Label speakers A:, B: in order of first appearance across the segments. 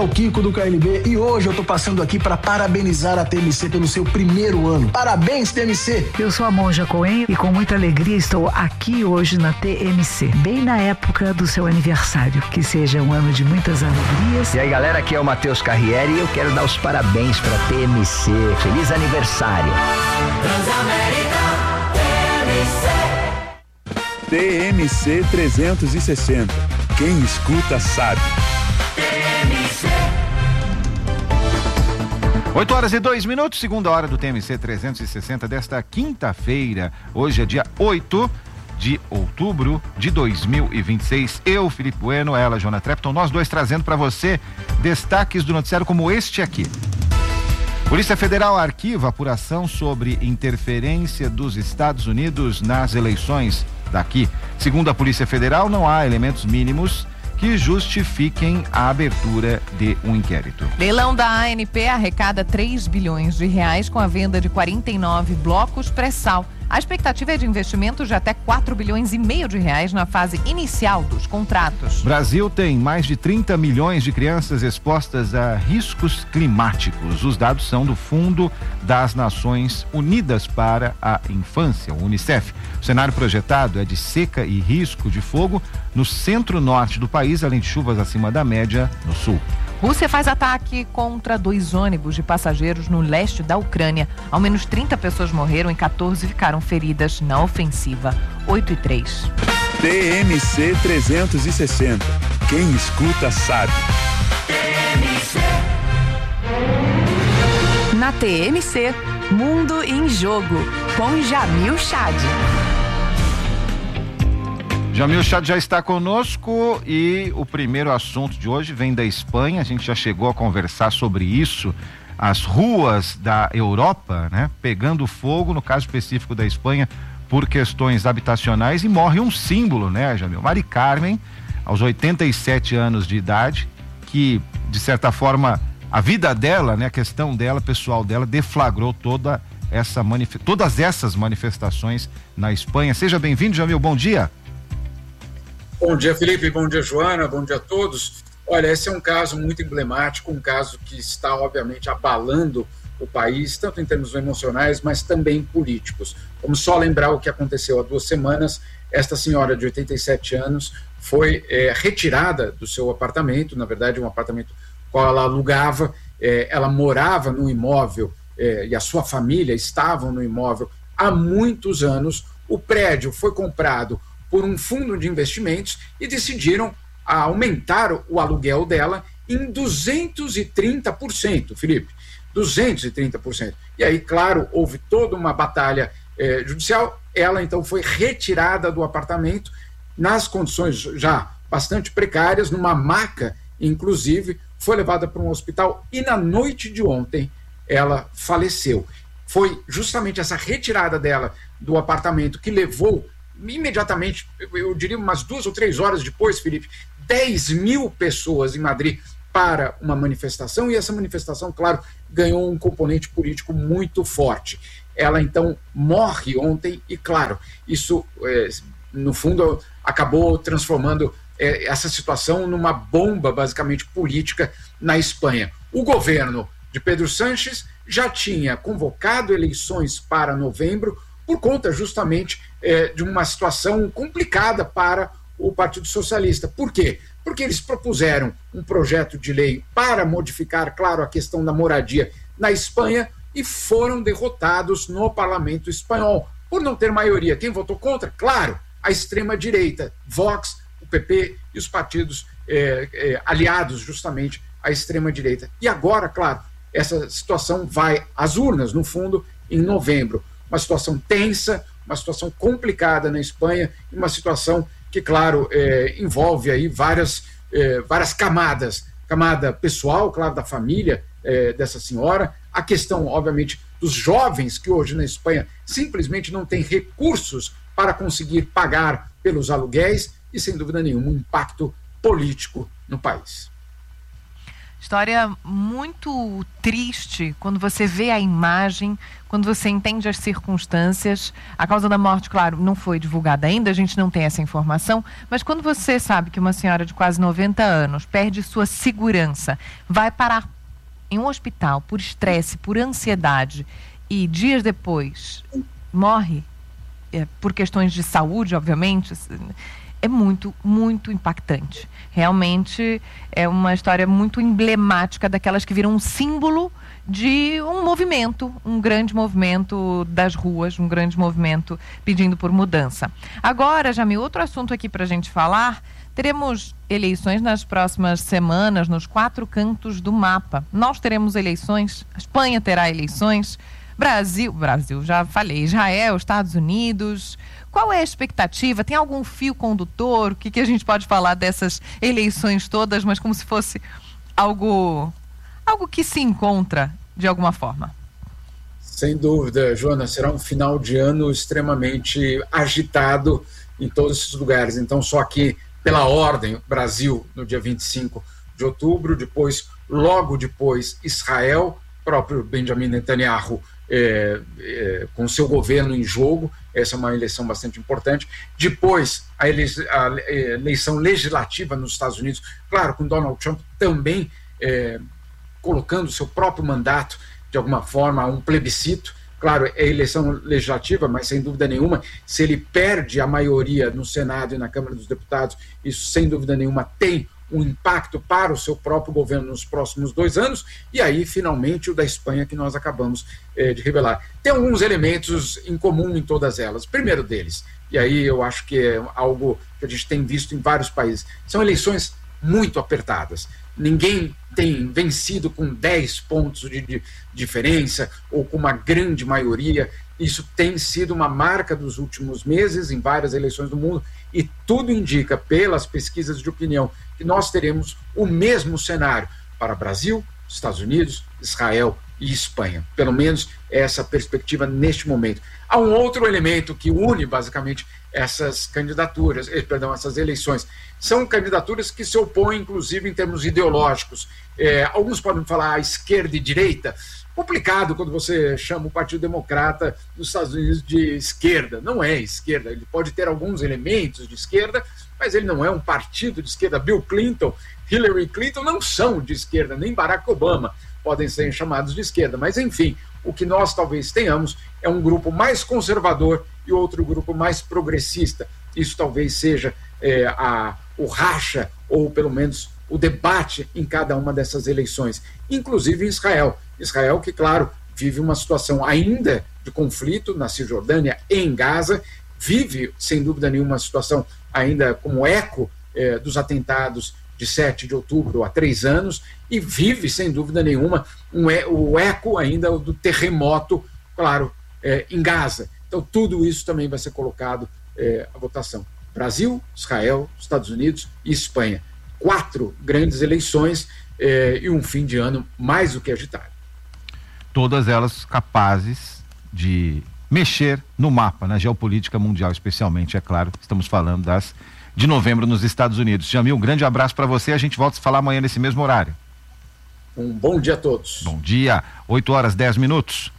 A: O Kiko do KLB e hoje eu tô passando aqui para parabenizar a TMC pelo seu primeiro ano. Parabéns, TMC!
B: Eu sou a Monja Coen e com muita alegria estou aqui hoje na TMC, bem na época do seu aniversário. Que seja um ano de muitas alegrias.
C: E aí, galera, aqui é o Matheus Carriere e eu quero dar os parabéns pra TMC. Feliz aniversário!
D: TMC 360. Quem escuta sabe.
E: 8h02, segunda hora do TMC 360 desta quinta-feira. Hoje é dia 8 de outubro de 2026. Eu, Felipe Bueno, ela, Joana Trepton, nós dois trazendo para você destaques do noticiário como este aqui. Polícia Federal arquiva apuração sobre interferência dos Estados Unidos nas eleições daqui. Segundo a Polícia Federal, não há elementos mínimos que justifiquem a abertura de um inquérito.
F: Leilão da ANP arrecada 3 bilhões de reais com a venda de 49 blocos pré-sal. A expectativa é de investimento de até 4 bilhões e meio de reais na fase inicial dos contratos.
E: Brasil tem mais de 30 milhões de crianças expostas a riscos climáticos. Os dados são do Fundo das Nações Unidas para a Infância, o UNICEF. O cenário projetado é de seca e risco de fogo no centro-norte do país, além de chuvas acima da média no sul.
F: Rússia faz ataque contra 2 ônibus de passageiros no leste da Ucrânia. Ao menos 30 pessoas morreram e 14 ficaram feridas na ofensiva. 8h03.
D: TMC 360. Quem escuta sabe.
G: Na TMC, Mundo em Jogo, com Jamil Chad.
E: Jamil Chad já está conosco e o primeiro assunto de hoje vem da Espanha. A gente já chegou a conversar sobre isso. As ruas da Europa, né, pegando fogo, no caso específico da Espanha, por questões habitacionais, e morre um símbolo, né, Jamil? Mari Carmen, aos 87 anos de idade, que, de certa forma, a vida dela, né, a questão dela, pessoal dela, deflagrou todas essas manifestações na Espanha. Seja bem-vindo, Jamil, bom dia.
H: Bom dia, Felipe, bom dia, Joana, bom dia a todos. Olha, esse é um caso muito emblemático, um caso que está, obviamente, abalando o país, tanto em termos emocionais, mas também políticos. Vamos só lembrar o que aconteceu há 2 semanas. Esta senhora de 87 anos foi retirada do seu apartamento, na verdade, um apartamento qual ela alugava. Ela morava no imóvel e a sua família estavam no imóvel há muitos anos. O prédio foi comprado por um fundo de investimentos e decidiram aumentar o aluguel dela em 230%, Felipe, 230%. E aí, claro, houve toda uma batalha judicial. Ela, então, foi retirada do apartamento nas condições já bastante precárias, numa maca, inclusive, foi levada para um hospital e na noite de ontem ela faleceu. Foi justamente essa retirada dela do apartamento que levou imediatamente, eu diria umas 2 ou 3 horas depois, Felipe, 10 mil pessoas em Madrid para uma manifestação, e essa manifestação, claro, ganhou um componente político muito forte. Ela, então, morre ontem e, claro, isso, no fundo, acabou transformando essa situação numa bomba, basicamente, política na Espanha. O governo de Pedro Sánchez já tinha convocado eleições para novembro, por conta justamente de uma situação complicada para o Partido Socialista. Por quê? Porque eles propuseram um projeto de lei para modificar, claro, a questão da moradia na Espanha e foram derrotados no parlamento espanhol, por não ter maioria. Quem votou contra? Claro, a extrema-direita, Vox, o PP e os partidos aliados justamente à extrema-direita. E agora, claro, essa situação vai às urnas, no fundo, em novembro. Uma situação tensa, uma situação complicada na Espanha, e uma situação que, claro, envolve aí várias camadas. Camada pessoal, claro, da família dessa senhora, a questão, obviamente, dos jovens que hoje na Espanha simplesmente não têm recursos para conseguir pagar pelos aluguéis e, sem dúvida nenhuma, um impacto político no país.
F: história muito triste quando você vê a imagem, quando você entende as circunstâncias. A causa da morte, claro, não foi divulgada ainda, a gente não tem essa informação, mas quando você sabe que uma senhora de quase 90 anos perde sua segurança, vai parar em um hospital por estresse, por ansiedade, e dias depois morre, por questões de saúde, obviamente, é muito, muito impactante. Realmente é uma história muito emblemática, daquelas que viram um símbolo de um movimento, um grande movimento das ruas, um grande movimento pedindo por mudança. Agora, Jamil, outro assunto aqui para a gente falar: teremos eleições nas próximas semanas nos 4 cantos do mapa. Nós teremos eleições, a Espanha terá eleições, Brasil, já falei, Israel, Estados Unidos. Qual é a expectativa? Tem algum fio condutor? O que a gente pode falar dessas eleições todas, mas como se fosse algo que se encontra de alguma forma?
H: Sem dúvida, Joana, será um final de ano extremamente agitado em todos esses lugares. Então, só aqui, pela ordem, Brasil no dia 25 de outubro, logo depois, Israel, próprio Benjamin Netanyahu, com seu governo em jogo. Essa é uma eleição bastante importante. Depois, a eleição legislativa nos Estados Unidos, claro, com Donald Trump também colocando seu próprio mandato, de alguma forma, a um plebiscito. Claro, é eleição legislativa, mas sem dúvida nenhuma, se ele perde a maioria no Senado e na Câmara dos Deputados, isso sem dúvida nenhuma tem um impacto para o seu próprio governo nos próximos 2 anos, e aí, finalmente, o da Espanha, que nós acabamos de revelar. Tem alguns elementos em comum em todas elas. Primeiro deles, e aí eu acho que é algo que a gente tem visto em vários países, são eleições muito apertadas. Ninguém tem vencido com 10 pontos de diferença ou com uma grande maioria. Isso tem sido uma marca dos últimos meses em várias eleições do mundo, e tudo indica, pelas pesquisas de opinião, que nós teremos o mesmo cenário para Brasil, Estados Unidos, Israel e Espanha. Pelo menos essa perspectiva neste momento. Há um outro elemento que une basicamente essas candidaturas, essas eleições. São candidaturas que se opõem, inclusive, em termos ideológicos. Alguns podem falar esquerda e direita. Complicado quando você chama o Partido Democrata dos Estados Unidos de esquerda. Não é esquerda. Ele pode ter alguns elementos de esquerda, mas ele não é um partido de esquerda. Bill Clinton, Hillary Clinton não são de esquerda, nem Barack Obama podem ser chamados de esquerda. Mas, enfim, o que nós talvez tenhamos é um grupo mais conservador e outro grupo mais progressista. Isso talvez seja o racha, ou pelo menos o debate em cada uma dessas eleições, inclusive em Israel. Israel que, claro, vive uma situação ainda de conflito na Cisjordânia e em Gaza, vive, sem dúvida nenhuma, uma situação ainda como eco dos atentados de 7 de outubro há 3 anos, e vive, sem dúvida nenhuma, o eco ainda do terremoto, claro, em Gaza. Então, tudo isso também vai ser colocado à votação. Brasil, Israel, Estados Unidos e Espanha. 4 grandes eleições e um fim de ano mais do que agitado.
E: Todas elas capazes de mexer no mapa, na geopolítica mundial, especialmente, é claro. Estamos falando das de novembro nos Estados Unidos. Jamil, um grande abraço para você. A gente volta a se falar amanhã nesse mesmo horário.
H: Um bom dia a todos.
E: Bom dia. 8h10.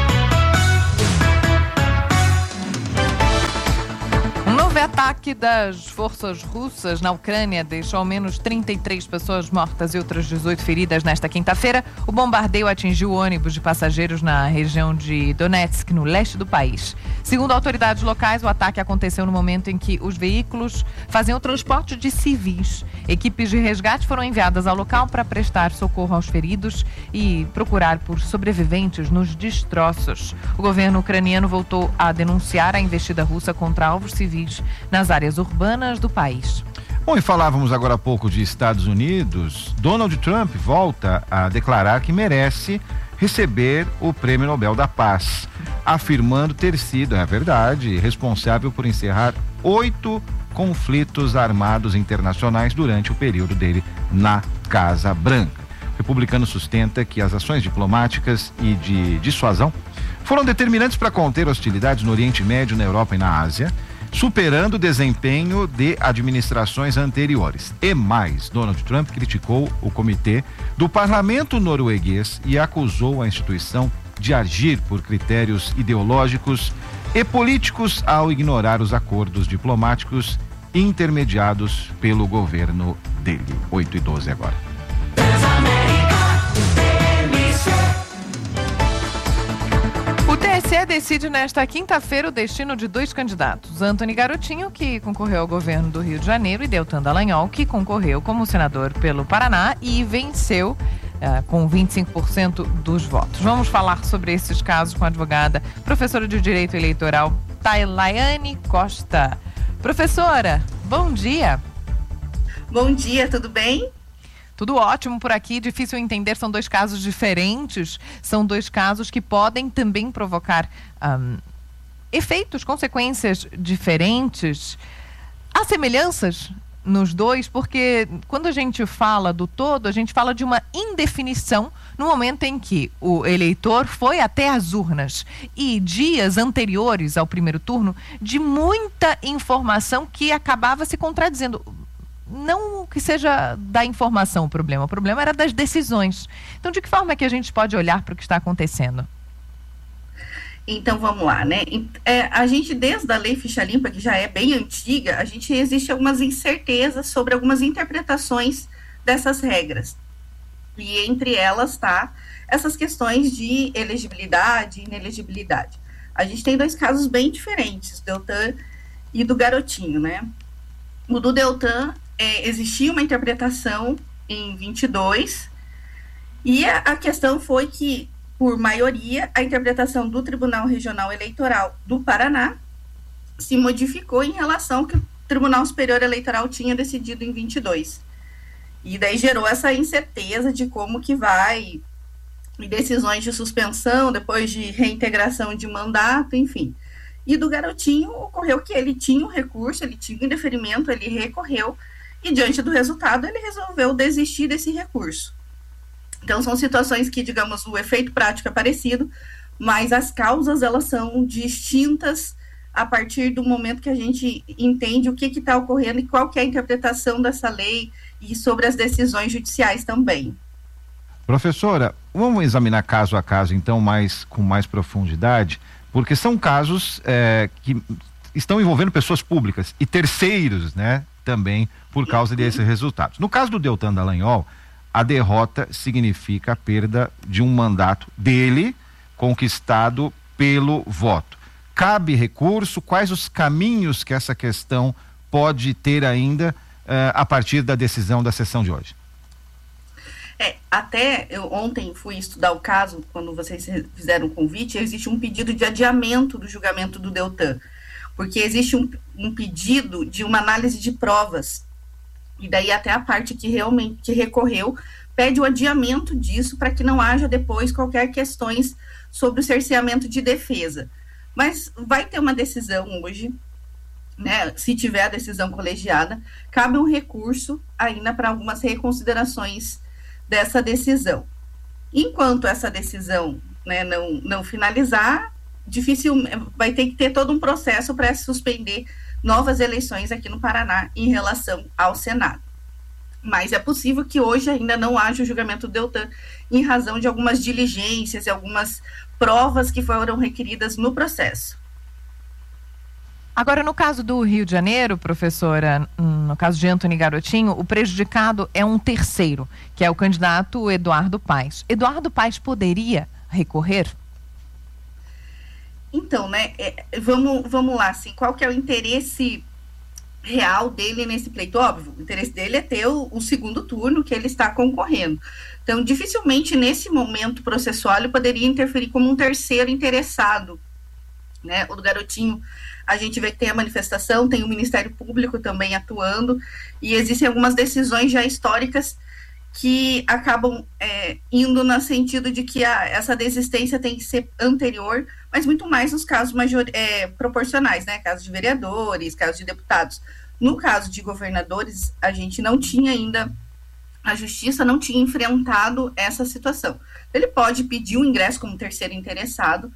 F: O ataque das forças russas na Ucrânia deixou ao menos 33 pessoas mortas e outras 18 feridas nesta quinta-feira. O bombardeio atingiu ônibus de passageiros na região de Donetsk, no leste do país. Segundo autoridades locais, o ataque aconteceu no momento em que os veículos faziam o transporte de civis. Equipes de resgate foram enviadas ao local para prestar socorro aos feridos e procurar por sobreviventes nos destroços. O governo ucraniano voltou a denunciar a investida russa contra alvos civis nas áreas urbanas do país.
E: Bom, e falávamos agora há pouco de Estados Unidos. Donald Trump volta a declarar que merece receber o Prêmio Nobel da Paz, afirmando ter sido, é verdade, responsável por encerrar 8 conflitos armados internacionais durante o período dele na Casa Branca. O republicano sustenta que as ações diplomáticas e de dissuasão foram determinantes para conter hostilidades no Oriente Médio, na Europa e na Ásia. superando o desempenho de administrações anteriores. E mais, Donald Trump criticou o comitê do parlamento norueguês e acusou a instituição de agir por critérios ideológicos e políticos ao ignorar os acordos diplomáticos intermediados pelo governo dele. 8:12 agora.
F: O TSE decide nesta quinta-feira o destino de 2 candidatos. Antony Garotinho, que concorreu ao governo do Rio de Janeiro, e Deltan Dallagnol, que concorreu como senador pelo Paraná e venceu com 25% dos votos. Vamos falar sobre esses casos com a advogada, professora de Direito Eleitoral, Tailaiane Costa. Professora, bom dia.
I: Bom dia, tudo bem?
F: Tudo ótimo por aqui, difícil entender, são 2 casos diferentes, são 2 casos que podem também provocar efeitos, consequências diferentes. Há semelhanças nos 2, porque quando a gente fala do todo, a gente fala de uma indefinição no momento em que o eleitor foi até as urnas e dias anteriores ao primeiro turno de muita informação que acabava se contradizendo. Não que seja da informação o problema era das decisões. Então, de que forma é que a gente pode olhar para o que está acontecendo?
I: Então, vamos lá, né? A gente, desde a Lei Ficha Limpa, que já é bem antiga, existe algumas incertezas sobre algumas interpretações dessas regras. E entre elas essas questões de elegibilidade e inelegibilidade. A gente tem 2 casos bem diferentes, do Deltan e do Garotinho, né? O do Deltan, existia uma interpretação em 22, e a questão foi que, por maioria, a interpretação do Tribunal Regional Eleitoral do Paraná se modificou em relação ao que o Tribunal Superior Eleitoral tinha decidido em 22. E daí gerou essa incerteza de como que vai, e decisões de suspensão, depois de reintegração de mandato, enfim. E do Garotinho ocorreu que ele tinha um recurso, ele tinha um indeferimento, ele recorreu, e diante do resultado ele resolveu desistir desse recurso. Então são situações que, digamos, o efeito prático é parecido, mas as causas elas são distintas a partir do momento que a gente entende o que está ocorrendo e qual que é a interpretação dessa lei e sobre as decisões judiciais também.
E: Professora, vamos examinar caso a caso então com mais profundidade, porque são casos que estão envolvendo pessoas públicas e terceiros, né, também por causa desses resultados. No caso do Deltan Dallagnol, a derrota significa a perda de um mandato dele conquistado pelo voto. Cabe recurso? Quais os caminhos que essa questão pode ter ainda a partir da decisão da sessão de hoje?
I: Até eu ontem fui estudar o caso, quando vocês fizeram o convite, existe um pedido de adiamento do julgamento do Deltan, porque existe um pedido de uma análise de provas, e daí até a parte que realmente recorreu pede o adiamento disso para que não haja depois qualquer questões sobre o cerceamento de defesa. Mas vai ter uma decisão hoje, né? Se tiver a decisão colegiada, cabe um recurso ainda para algumas reconsiderações dessa decisão. Enquanto essa decisão, né, não finalizar, vai ter que ter todo um processo para suspender novas eleições aqui no Paraná em relação ao Senado. Mas é possível que hoje ainda não haja o julgamento do Deltan em razão de algumas diligências e algumas provas que foram requeridas no processo.
F: Agora, no caso do Rio de Janeiro, professora, no caso de Antony Garotinho, o prejudicado é um terceiro, que é o candidato Eduardo Paes. Eduardo Paes poderia recorrer?
I: Então, né, vamos lá, assim, qual que é o interesse real dele nesse pleito? Óbvio, o interesse dele é ter o segundo turno que ele está concorrendo. Então, dificilmente nesse momento processual ele poderia interferir como um terceiro interessado, né? O do Garotinho, a gente vê que tem a manifestação, tem o Ministério Público também atuando, e existem algumas decisões já históricas que acabam indo no sentido de que essa desistência tem que ser anterior, mas muito mais nos casos proporcionais, né? Casos de vereadores, casos de deputados. No caso de governadores, a gente não tinha ainda, a justiça não tinha enfrentado essa situação. Ele pode pedir o ingresso como terceiro interessado,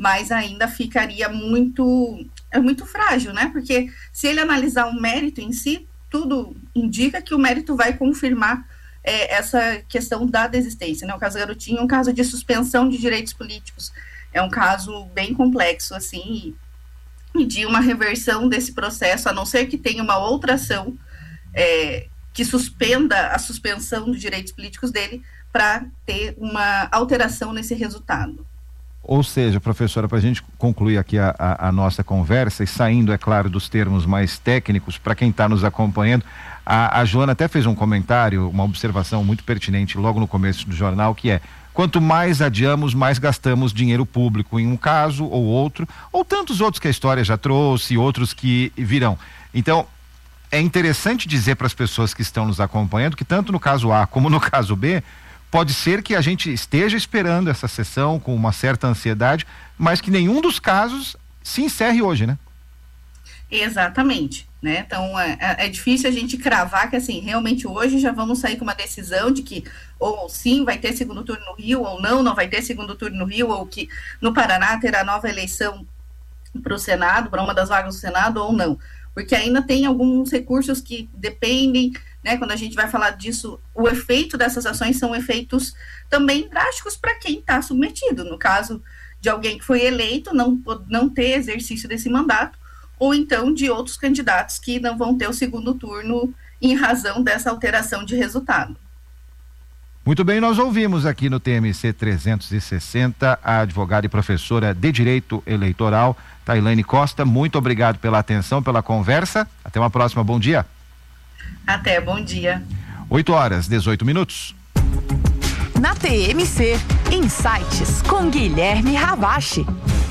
I: mas ainda ficaria muito frágil, né? Porque se ele analisar o mérito em si, tudo indica que o mérito vai confirmar essa questão da desistência, né? O caso Garotinho é um caso de suspensão de direitos políticos, é um caso bem complexo, assim, e de uma reversão desse processo, a não ser que tenha uma outra ação que suspenda a suspensão dos direitos políticos dele para ter uma alteração nesse resultado.
E: Ou seja, professora, para a gente concluir aqui a nossa conversa e saindo, é claro, dos termos mais técnicos, para quem está nos acompanhando, a Joana até fez um comentário, uma observação muito pertinente logo no começo do jornal, que é: quanto mais adiamos, mais gastamos dinheiro público em um caso ou outro, ou tantos outros que a história já trouxe, outros que virão. Então, é interessante dizer para as pessoas que estão nos acompanhando que tanto no caso A como no caso B, pode ser que a gente esteja esperando essa sessão com uma certa ansiedade, mas que nenhum dos casos se encerre hoje, né?
I: Exatamente, né? Então é difícil a gente cravar que assim, realmente hoje já vamos sair com uma decisão de que ou sim vai ter segundo turno no Rio, ou não vai ter segundo turno no Rio, ou que no Paraná terá nova eleição para o Senado, para uma das vagas do Senado ou não. Porque ainda tem alguns recursos que dependem, né? Quando a gente vai falar disso, o efeito dessas ações são efeitos também drásticos para quem está submetido. No caso de alguém que foi eleito, não ter exercício desse mandato, ou então de outros candidatos que não vão ter o segundo turno em razão dessa alteração de resultado.
E: Muito bem, nós ouvimos aqui no TMC 360 a advogada e professora de Direito Eleitoral, Tailane Costa. Muito obrigado pela atenção, pela conversa. Até uma próxima, bom dia.
I: Até, bom dia.
E: 8h18.
G: Na TMC, Insights com Guilherme Ravache.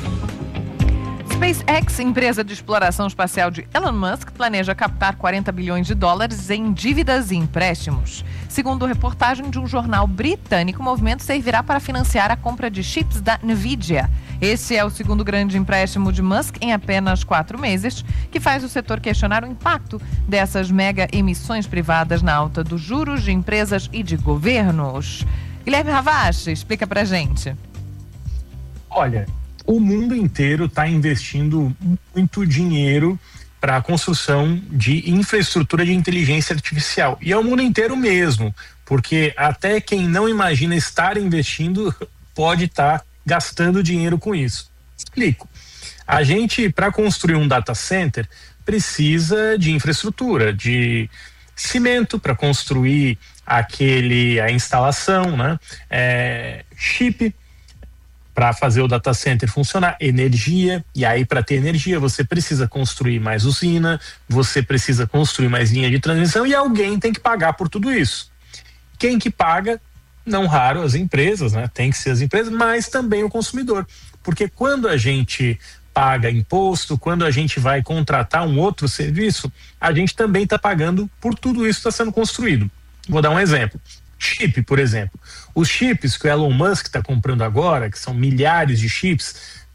F: SpaceX, empresa de exploração espacial de Elon Musk, planeja captar $40 bilhões em dívidas e empréstimos. Segundo reportagem de um jornal britânico, o movimento servirá para financiar a compra de chips da Nvidia. Esse é o segundo grande empréstimo de Musk em apenas 4 meses, que faz o setor questionar o impacto dessas mega emissões privadas na alta dos juros de empresas e de governos. Guilherme Ravache, explica pra gente.
J: Olha, o mundo inteiro está investindo muito dinheiro para a construção de infraestrutura de inteligência artificial. E é o mundo inteiro mesmo, porque até quem não imagina estar investindo pode estar gastando dinheiro com isso. Explico. A gente, para construir um data center, precisa de infraestrutura, de cimento para construir a instalação, né? Chip para fazer o data center funcionar, energia, e aí para ter energia você precisa construir mais usina, você precisa construir mais linha de transmissão e alguém tem que pagar por tudo isso. Quem que paga? Não raro as empresas, né? Tem que ser as empresas, mas também o consumidor, porque quando a gente paga imposto, quando a gente vai contratar um outro serviço, a gente também está pagando por tudo isso que está sendo construído. Vou dar um exemplo. Chip, por exemplo. Os chips que o Elon Musk está comprando agora, que são milhares de chips,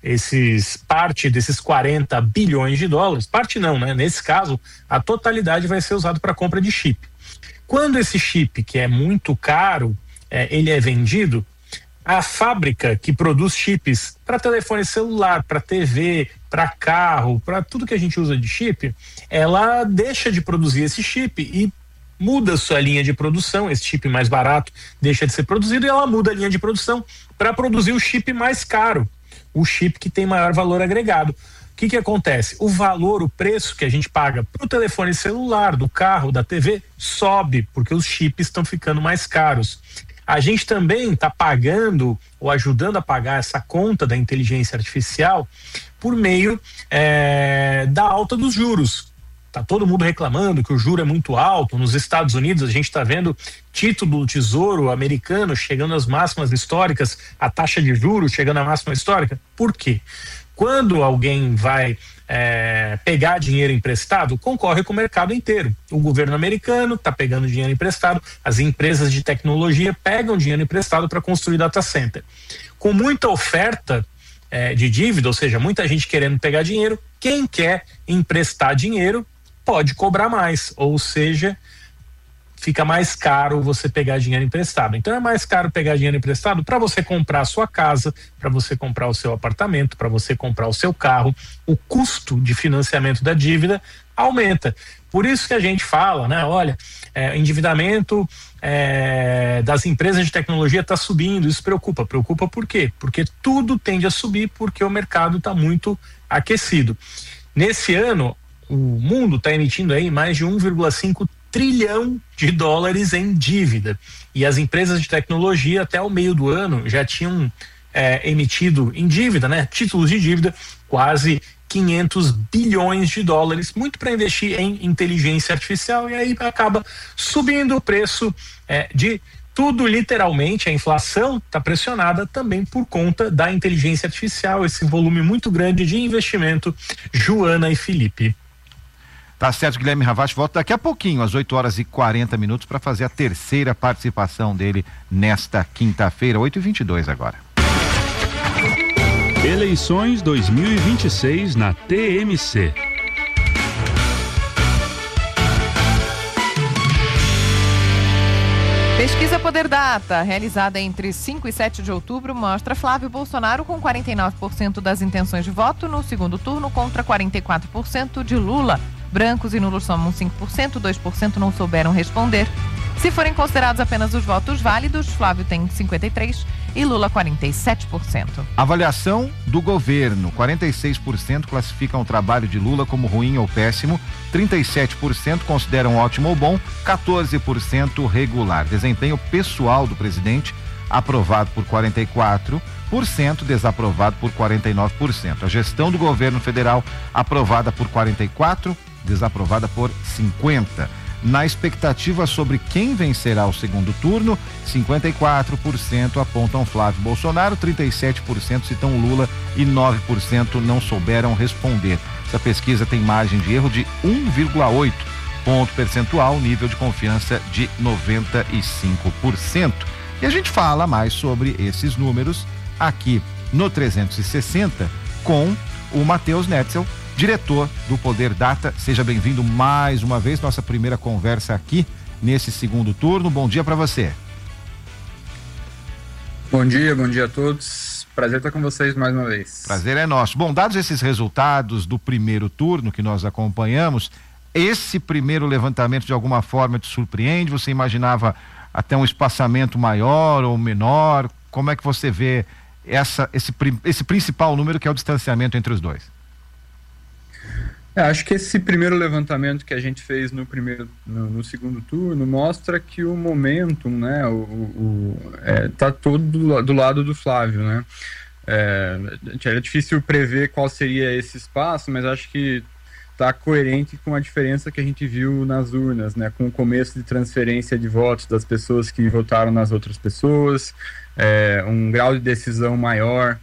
J: parte desses $40 bilhões, parte não, né? Nesse caso, a totalidade vai ser usado para compra de chip. Quando esse chip, que é muito caro, ele é vendido, a fábrica que produz chips para telefone celular, para TV, para carro, para tudo que a gente usa de chip, ela deixa de produzir esse chip e muda sua linha de produção. Esse chip mais barato deixa de ser produzido e ela muda a linha de produção para produzir o chip mais caro, o chip que tem maior valor agregado. O que acontece? O preço que a gente paga para o telefone celular, do carro, da TV, sobe, porque os chips estão ficando mais caros. A gente também está pagando ou ajudando a pagar essa conta da inteligência artificial por meio da alta dos juros. Está todo mundo reclamando que o juro é muito alto. Nos Estados Unidos a gente está vendo título do Tesouro americano chegando às máximas históricas, a taxa de juros chegando à máxima histórica. Por quê? Quando alguém vai pegar dinheiro emprestado, concorre com o mercado inteiro. O governo americano está pegando dinheiro emprestado, as empresas de tecnologia pegam dinheiro emprestado para construir data center. Com muita oferta de dívida, ou seja, muita gente querendo pegar dinheiro, quem quer emprestar dinheiro pode cobrar mais, ou seja, fica mais caro você pegar dinheiro emprestado. Então é mais caro pegar dinheiro emprestado para você comprar a sua casa, para você comprar o seu apartamento, para você comprar o seu carro. O custo de financiamento da dívida aumenta. Por isso que a gente fala, né? Olha, endividamento das empresas de tecnologia está subindo. Isso preocupa. Preocupa por quê? Porque tudo tende a subir porque o mercado está muito aquecido. Nesse ano, o mundo está emitindo aí mais de 1,5 trilhão de dólares em dívida. E as empresas de tecnologia até o meio do ano já tinham emitido em dívida, né? Títulos de dívida, quase 500 bilhões de dólares, muito para investir em inteligência artificial, e aí acaba subindo o preço de tudo, literalmente. A inflação está pressionada também por conta da inteligência artificial, esse volume muito grande de investimento. Joana e Felipe.
E: Tá certo, Guilherme Ravach volta daqui a pouquinho, às 8h40, para fazer a terceira participação dele nesta quinta-feira, 8h22 agora.
D: Eleições 2026 na TMC.
F: Pesquisa Poder Data, realizada entre 5 e 7 de outubro, mostra Flávio Bolsonaro com 49% das intenções de voto no segundo turno contra 44% de Lula. Brancos e nulos somam 5%, 2% não souberam responder. Se forem considerados apenas os votos válidos, Flávio tem 53% e Lula 47%.
E: Avaliação do governo: 46% classificam o trabalho de Lula como ruim ou péssimo, 37% consideram ótimo ou bom, 14% regular. Desempenho pessoal do presidente: aprovado por 44%, desaprovado por 49%. A gestão do governo federal: aprovada por 44%, desaprovada por 50%. Na expectativa sobre quem vencerá o segundo turno, 54% apontam Flávio Bolsonaro, 37% citam Lula e 9% não souberam responder. Essa pesquisa tem margem de erro de 1,8 ponto percentual, nível de confiança de 95%. E a gente fala mais sobre esses números aqui no 360 com o Matheus Netzel, diretor do Poder Data. Seja bem-vindo mais uma vez, nossa primeira conversa aqui nesse segundo turno. Bom dia para você.
K: Bom dia a todos. Prazer estar com vocês mais uma vez.
E: Prazer é nosso. Bom, dados esses resultados do primeiro turno que nós acompanhamos, esse primeiro levantamento de alguma forma te surpreende? Você imaginava até um espaçamento maior ou menor? Como é que você vê esse principal número, que é o distanciamento entre os dois?
K: Acho que esse primeiro levantamento que a gente fez no segundo turno mostra que o momentum, né, tá todo do lado do Flávio, né? Era difícil prever qual seria esse espaço, mas acho que está coerente com a diferença que a gente viu nas urnas, né? Com o começo de transferência de votos das pessoas que votaram nas outras pessoas, um grau de decisão maior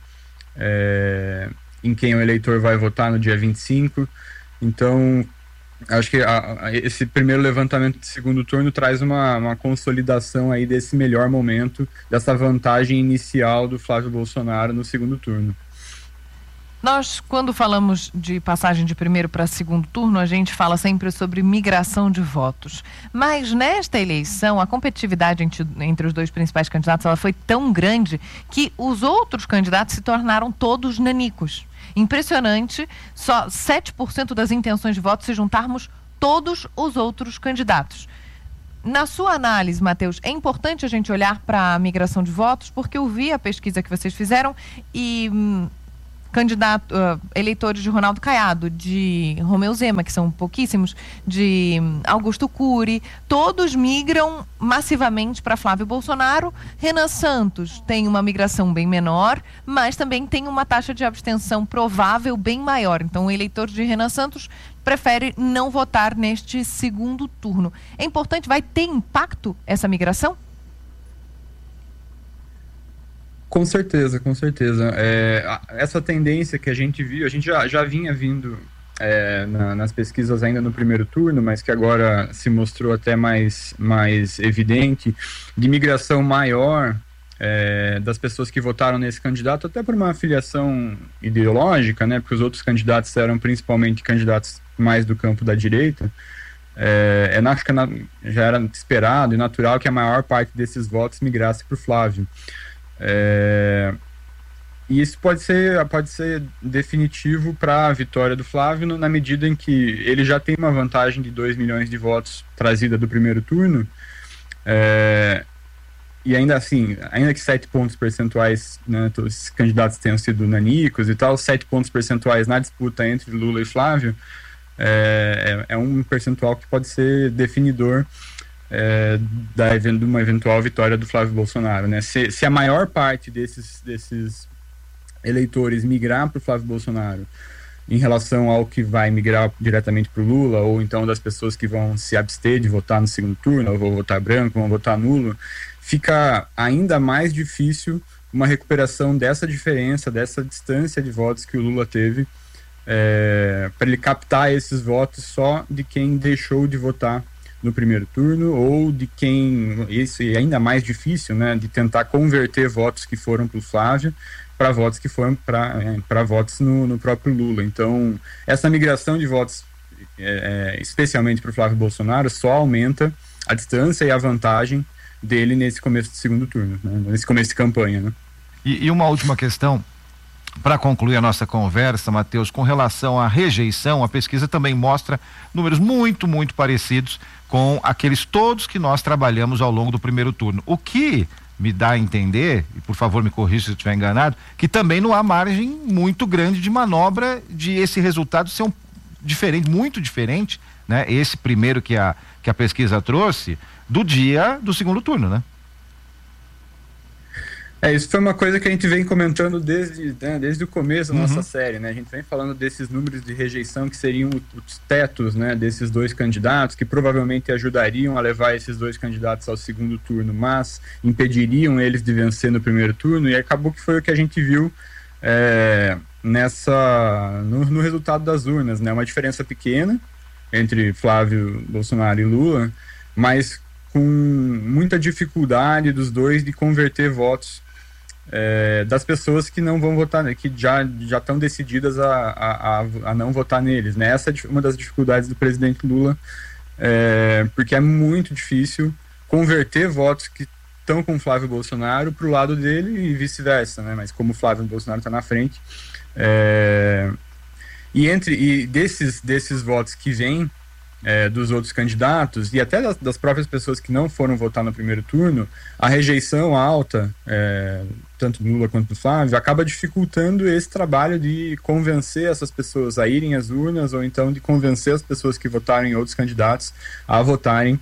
K: em quem o eleitor vai votar no dia 25. Então, acho que esse primeiro levantamento de segundo turno traz uma consolidação aí desse melhor momento, dessa vantagem inicial do Flávio Bolsonaro no segundo turno.
F: Nós, quando falamos de passagem de primeiro para segundo turno, a gente fala sempre sobre migração de votos. Mas nesta eleição, a competitividade entre os dois principais candidatos, ela foi tão grande que os outros candidatos se tornaram todos nanicos. Impressionante, só 7% das intenções de voto se juntarmos todos os outros candidatos. Na sua análise, Matheus, é importante a gente olhar para a migração de votos, porque eu vi a pesquisa que vocês fizeram e eleitores de Ronaldo Caiado, de Romeu Zema, que são pouquíssimos, de Augusto Cury, todos migram massivamente para Flávio Bolsonaro. Renan Santos tem uma migração bem menor, mas também tem uma taxa de abstenção provável bem maior. Então, o eleitor de Renan Santos prefere não votar neste segundo turno. É importante, vai ter impacto essa migração?
K: Com certeza. Essa tendência que a gente viu, a gente já vinha vindo nas pesquisas ainda no primeiro turno, mas que agora se mostrou até mais evidente, de migração maior das pessoas que votaram nesse candidato, até por uma filiação ideológica, né, porque os outros candidatos eram principalmente candidatos mais do campo da direita. Acho que já era esperado e natural que a maior parte desses votos migrasse para o Flávio. E isso pode ser definitivo para a vitória do Flávio na medida em que ele já tem uma vantagem de 2 milhões de votos trazida do primeiro turno, e ainda assim, ainda que 7 pontos percentuais, né, todos esses candidatos tenham sido nanicos e tal, 7 pontos percentuais na disputa entre Lula e Flávio é um percentual que pode ser definidor de uma eventual vitória do Flávio Bolsonaro, né? Se a maior parte desses eleitores migrar para o Flávio Bolsonaro em relação ao que vai migrar diretamente para o Lula, ou então das pessoas que vão se abster de votar no segundo turno, ou vão votar branco, vão votar nulo, fica ainda mais difícil uma recuperação dessa diferença, dessa distância de votos que o Lula teve, para ele captar esses votos só de quem deixou de votar no primeiro turno, ou de quem, isso é ainda mais difícil, né, de tentar converter votos que foram para o Flávio para votos que foram para votos no próprio Lula. Então, essa migração de votos, especialmente para o Flávio Bolsonaro, só aumenta a distância e a vantagem dele nesse começo de segundo turno, né? Nesse começo de campanha, né?
E: E uma última questão, para concluir a nossa conversa, Matheus, com relação à rejeição, a pesquisa também mostra números muito, muito parecidos com aqueles todos que nós trabalhamos ao longo do primeiro turno. O que me dá a entender, e por favor me corrija se eu estiver enganado, que também não há margem muito grande de manobra de esse resultado ser muito diferente, né? Esse primeiro que a pesquisa trouxe, do dia do segundo turno, né?
K: Isso foi uma coisa que a gente vem comentando desde o começo da nossa série, né? A gente vem falando desses números de rejeição que seriam os tetos, né, desses dois candidatos, que provavelmente ajudariam a levar esses dois candidatos ao segundo turno, mas impediriam eles de vencer no primeiro turno, e acabou que foi o que a gente viu no resultado das urnas, né? Uma diferença pequena entre Flávio Bolsonaro e Lula, mas com muita dificuldade dos dois de converter votos das pessoas que não vão votar, que já estão decididas a não votar neles, né? Essa é uma das dificuldades do presidente Lula, porque é muito difícil converter votos que estão com Flávio Bolsonaro para o lado dele e vice-versa, né? Mas como o Flávio Bolsonaro está na frente, e desses votos que vêm dos outros candidatos e até das próprias pessoas que não foram votar no primeiro turno, a rejeição alta, tanto do Lula quanto do Flávio, acaba dificultando esse trabalho de convencer essas pessoas a irem às urnas, ou então de convencer as pessoas que votaram em outros candidatos a votarem,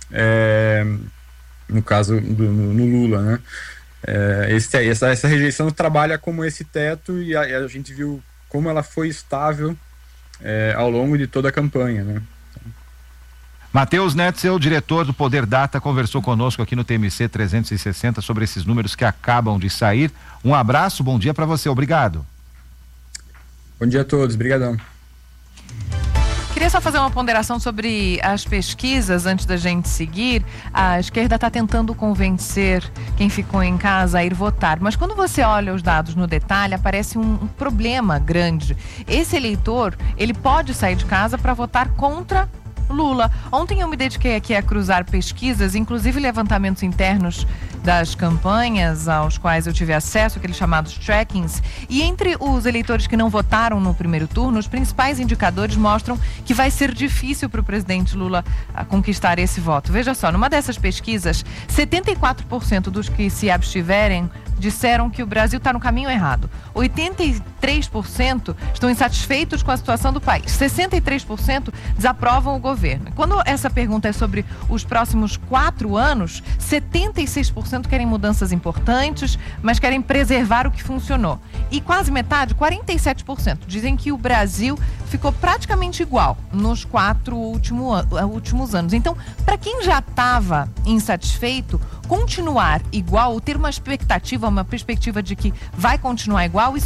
K: no caso no Lula, né? Essa rejeição trabalha como esse teto, e a gente viu como ela foi estável ao longo de toda a campanha, né?
E: Matheus Netzel, diretor do Poder Data, conversou conosco aqui no TMC 360 sobre esses números que acabam de sair. Um abraço, bom dia para você, obrigado.
K: Bom dia a todos, brigadão.
F: Queria só fazer uma ponderação sobre as pesquisas antes da gente seguir. A esquerda está tentando convencer quem ficou em casa a ir votar, mas quando você olha os dados no detalhe, aparece um problema grande. Esse eleitor, ele pode sair de casa para votar contra Lula. Ontem eu me dediquei aqui a cruzar pesquisas, inclusive levantamentos internos das campanhas aos quais eu tive acesso, aqueles chamados trackings, e entre os eleitores que não votaram no primeiro turno, os principais indicadores mostram que vai ser difícil para o presidente Lula conquistar esse voto. Veja só, numa dessas pesquisas, 74% dos que se abstiverem disseram que o Brasil está no caminho errado. 83% estão insatisfeitos com a situação do país. 63% desaprovam o governo. Quando essa pergunta é sobre os próximos 4 anos, 76% querem mudanças importantes, mas querem preservar o que funcionou. E quase metade, 47%, dizem que o Brasil ficou praticamente igual nos 4 últimos anos. Então, para quem já estava insatisfeito, continuar igual, ou ter uma perspectiva de que vai continuar igual, isso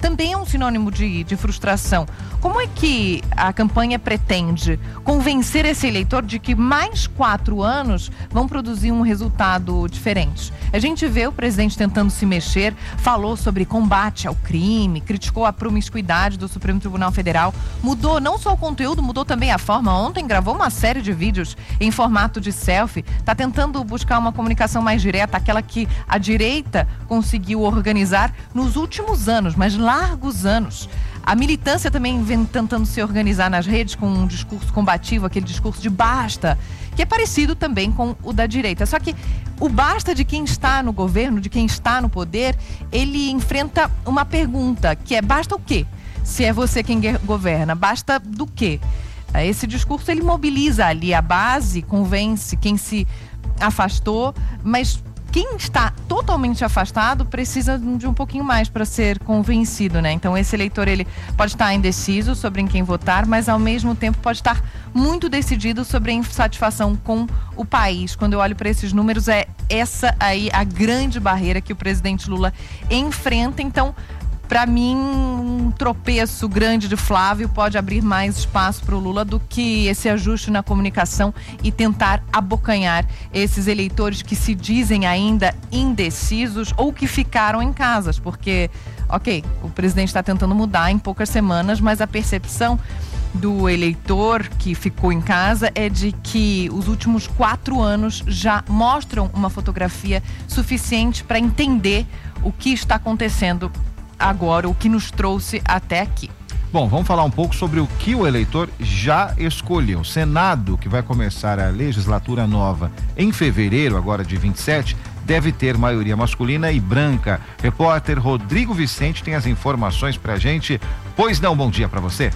F: também é um sinônimo de frustração. Como é que a campanha pretende convencer esse eleitor de que mais 4 anos vão produzir um resultado diferente? A gente vê o presidente tentando se mexer, falou sobre combate ao crime, criticou a promiscuidade do Supremo Tribunal Federal, mudou não só o conteúdo, mudou também a forma. Ontem gravou uma série de vídeos em formato de selfie, está tentando buscar uma comunicação mais direta, aquela que a direita conseguiu organizar nos últimos anos, mas largos anos. A militância também vem tentando se organizar nas redes com um discurso combativo, aquele discurso de basta, que é parecido também com o da direita. Só que o basta de quem está no governo, de quem está no poder, ele enfrenta uma pergunta, que é basta o quê? Se é você quem governa, basta do quê? Esse discurso, ele mobiliza ali a base, convence quem se afastou, mas quem está totalmente afastado precisa de um pouquinho mais para ser convencido, né? Então esse eleitor, ele pode estar indeciso sobre em quem votar, mas ao mesmo tempo pode estar muito decidido sobre a insatisfação com o país. Quando eu olho para esses números, é essa aí a grande barreira que o presidente Lula enfrenta. Então, para mim, um tropeço grande de Flávio pode abrir mais espaço para o Lula do que esse ajuste na comunicação e tentar abocanhar esses eleitores que se dizem ainda indecisos ou que ficaram em casas, porque, ok, o presidente está tentando mudar em poucas semanas, mas a percepção do eleitor que ficou em casa é de que os últimos 4 anos já mostram uma fotografia suficiente para entender o que está acontecendo agora, o que nos trouxe até aqui.
E: Bom, vamos falar um pouco sobre o que o eleitor já escolheu. O Senado, que vai começar a legislatura nova em fevereiro, agora de 27, deve ter maioria masculina e branca. Repórter Rodrigo Vicente tem as informações pra gente. Pois não, bom dia pra você.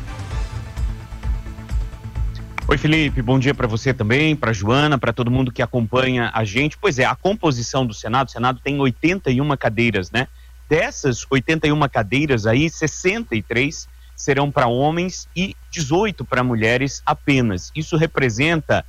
L: Oi, Felipe, bom dia para você também, para Joana, para todo mundo que acompanha a gente. Pois é, a composição do Senado, o Senado tem 81 cadeiras, né? Dessas 81 cadeiras aí, 63 serão para homens e 18 para mulheres apenas. Isso representa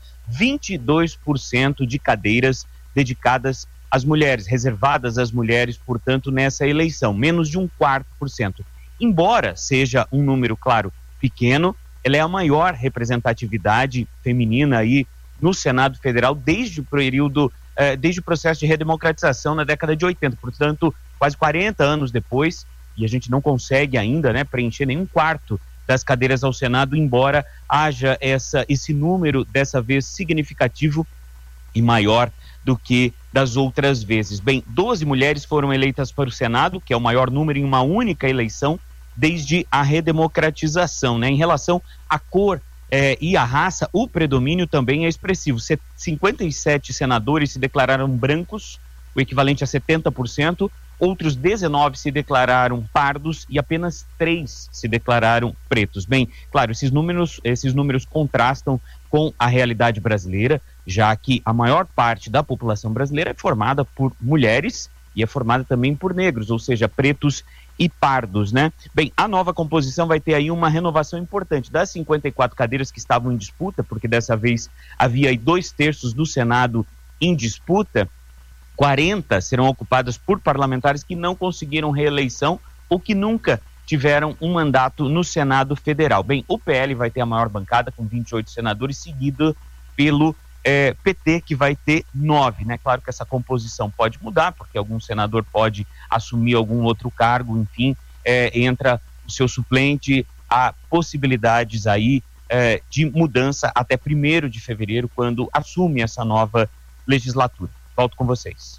L: 22% de cadeiras dedicadas às mulheres, reservadas às mulheres, portanto, nessa eleição, menos de 1/4%. Embora seja um número, claro, pequeno, ela é a maior representatividade feminina aí no Senado Federal desde o período, desde o processo de redemocratização na década de 80, portanto, quase 40 anos depois, e a gente não consegue ainda, né, preencher nem 1/4 das cadeiras ao Senado, embora haja esse número, dessa vez, significativo e maior do que das outras vezes. Bem, 12 mulheres foram eleitas para o Senado, que é o maior número em uma única eleição desde a redemocratização, né? Em relação à cor e à raça, o predomínio também é expressivo. 57 senadores se declararam brancos, o equivalente a 70%, outros 19 se declararam pardos e apenas 3 se declararam pretos. Bem, claro, esses números contrastam com a realidade brasileira, já que a maior parte da população brasileira é formada por mulheres e é formada também por negros, ou seja, pretos e pardos, né? Bem, a nova composição vai ter aí uma renovação importante. Das 54 cadeiras que estavam em disputa, porque dessa vez havia aí 2/3 do Senado em disputa, 40 serão ocupadas por parlamentares que não conseguiram reeleição ou que nunca tiveram um mandato no Senado Federal. Bem, o PL vai ter a maior bancada com 28 senadores, seguido pelo PT, que vai ter 9, né? Claro que essa composição pode mudar, porque algum senador pode assumir algum outro cargo, enfim, entra o seu suplente, há possibilidades aí de mudança até 1º de fevereiro, quando assume essa nova legislatura. Volto com vocês.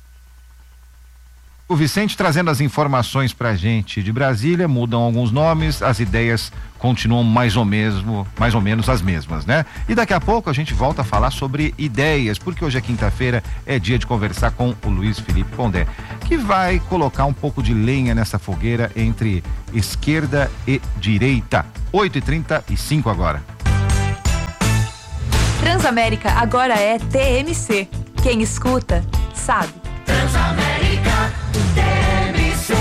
E: O Vicente trazendo as informações pra gente de Brasília, mudam alguns nomes, as ideias continuam mais ou menos as mesmas, né? E daqui a pouco a gente volta a falar sobre ideias, porque hoje é quinta-feira, é dia de conversar com o Luiz Felipe Pondé, que vai colocar um pouco de lenha nessa fogueira entre esquerda e direita. 8h35 agora.
G: Transamérica agora é TMC. Quem escuta, sabe.
M: Transamérica, TMC.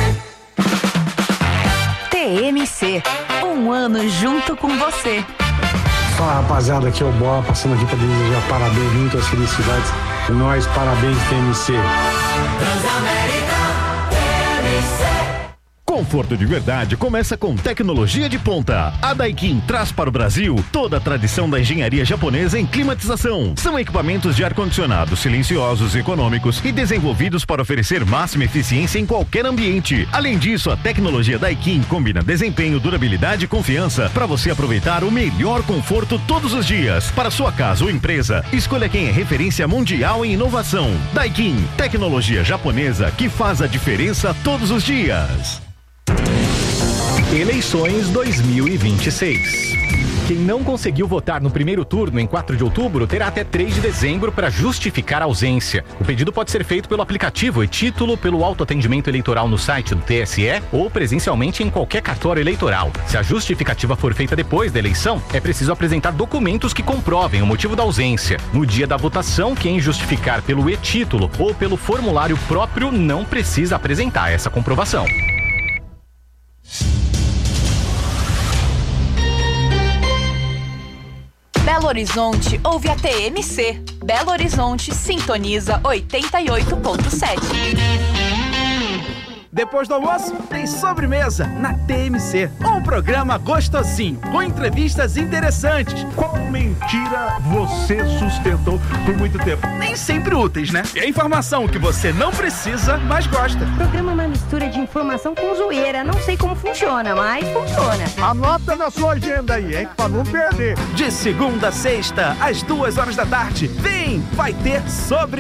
G: TMC, um ano junto com você.
N: Fala, rapaziada, aqui é o Boa, passando aqui para desejar parabéns, muitas felicidades. E nós, parabéns, TMC.
M: Transamérica, TMC.
O: Conforto de verdade começa com tecnologia de ponta. A Daikin traz para o Brasil toda a tradição da engenharia japonesa em climatização. São equipamentos de ar-condicionado silenciosos, econômicos e desenvolvidos para oferecer máxima eficiência em qualquer ambiente. Além disso, a tecnologia Daikin combina desempenho, durabilidade e confiança para você aproveitar o melhor conforto todos os dias. Para sua casa ou empresa, escolha quem é referência mundial em inovação. Daikin, tecnologia japonesa que faz a diferença todos os dias.
P: Eleições 2026. Quem não conseguiu votar no primeiro turno em 4 de outubro terá até 3 de dezembro para justificar a ausência. O pedido pode ser feito pelo aplicativo e-título, pelo autoatendimento eleitoral no site do TSE ou presencialmente em qualquer cartório eleitoral. Se a justificativa for feita depois da eleição, é preciso apresentar documentos que comprovem o motivo da ausência. No dia da votação, quem justificar pelo e-título ou pelo formulário próprio não precisa apresentar essa comprovação.
G: Belo Horizonte ouve a TMC. Belo Horizonte sintoniza 88.7.
Q: Depois do almoço, tem sobremesa na TMC. Um programa gostosinho, com entrevistas interessantes.
R: Qual mentira você sustentou por muito tempo?
Q: Nem sempre úteis, né? É informação que você não precisa, mas gosta.
S: O programa é uma mistura de informação com zoeira. Não sei como funciona, mas funciona.
R: Anota na sua agenda aí, hein? Pra não perder.
Q: De segunda a sexta, às 2 horas da tarde. Vem! Vai ter sobremesa.